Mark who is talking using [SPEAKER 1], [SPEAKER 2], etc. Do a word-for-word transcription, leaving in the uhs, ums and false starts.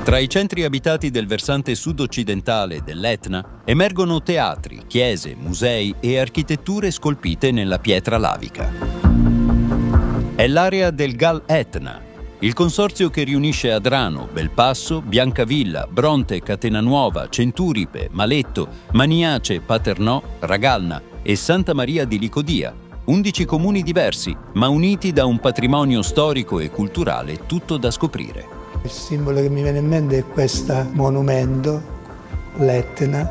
[SPEAKER 1] Tra i centri abitati del versante sud-occidentale dell'Etna emergono teatri, chiese, musei e architetture scolpite nella pietra lavica. È l'area del Gal Etna, il consorzio che riunisce Adrano, Belpasso, Biancavilla, Bronte, Catenanuova, Centuripe, Maletto, Maniace, Paternò, Ragalna e Santa Maria di Licodia, undici comuni diversi, ma uniti da un patrimonio storico e culturale tutto da scoprire.
[SPEAKER 2] Il simbolo che mi viene in mente è questo monumento, l'Etna,